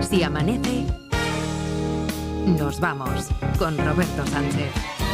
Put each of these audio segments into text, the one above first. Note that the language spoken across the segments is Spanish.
Si amanece, nos vamos con Roberto Sánchez.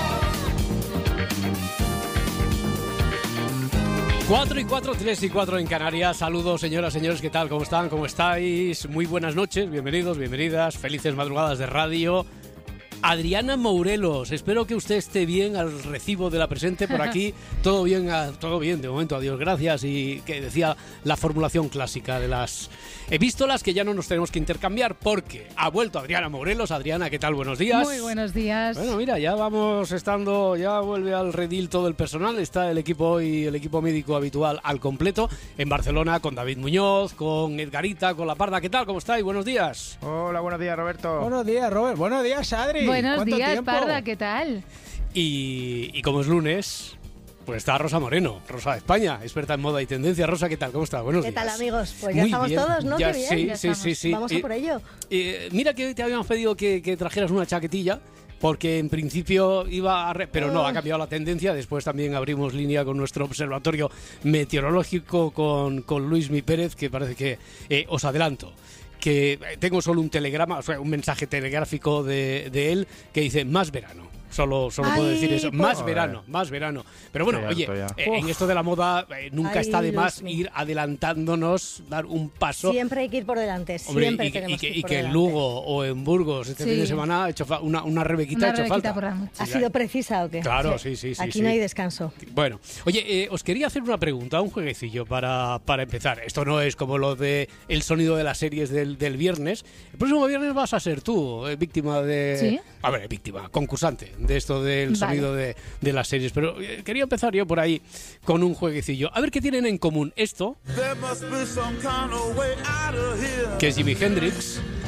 4 y 4, 3 y 4 en Canarias. Saludos, señoras, señores, ¿qué tal? ¿Cómo están? ¿Cómo estáis? Muy buenas noches, bienvenidos, bienvenidas, felices madrugadas de radio. Adriana Mourelos, espero que usted esté bien al recibo de la presente por aquí. Todo bien, de momento, adiós, gracias. Y que decía la formulación clásica de las epístolas, que ya no nos tenemos que intercambiar porque ha vuelto Adriana Mourelos. Adriana, ¿qué tal? Buenos días. Muy buenos días. Bueno, mira, ya vamos estando, ya vuelve al redil todo el personal. Está el equipo hoy, el equipo médico habitual al completo en Barcelona, con David Muñoz, con Edgarita, con La Parda. ¿Qué tal? ¿Cómo estáis? Buenos días. Hola, buenos días, Roberto. Buenos días, Robert. Buenos días, Adri. Buenos días, tiempo? Parda, ¿qué tal? Y como es lunes, pues está Rosa Moreno, Rosa de España, experta en moda y tendencia. Rosa, ¿qué tal? ¿Cómo está? Buenos días. ¿Qué tal, amigos? Pues ya Muy estamos bien. todos, ¿no? Ya, Qué bien. sí. Vamos a por ello. Mira que hoy te habíamos pedido que trajeras una chaquetilla, porque en principio iba a... pero no, ha cambiado la tendencia. Después también abrimos línea con nuestro observatorio meteorológico con Luis Mi Pérez, que parece que os adelanto que tengo solo un telegrama, o sea, un mensaje telegráfico de él que dice más verano. Solo puedo decir eso, más verano. Pero bueno, Estoy oye, harto en esto de la moda nunca está de más ir adelantándonos, dar un paso. Siempre hay que ir por delante, Hombre, siempre tenemos que ir por que en delante. Lugo o en Burgos este fin de semana ha hecho una rebequita, ha hecho falta. Por la noche. ¿Ha sido precisa o qué? Claro, sí. Aquí no hay descanso. Bueno, oye, os quería hacer una pregunta, un jueguecillo para empezar. Esto no es como lo de el sonido de las series del viernes. El próximo viernes vas a ser tú, víctima de... ¿Sí? A ver, víctima, concursante de esto del sonido de las series. Pero quería empezar yo por ahí con un jueguecillo. A ver qué tienen en común esto, que es Jimi Hendrix,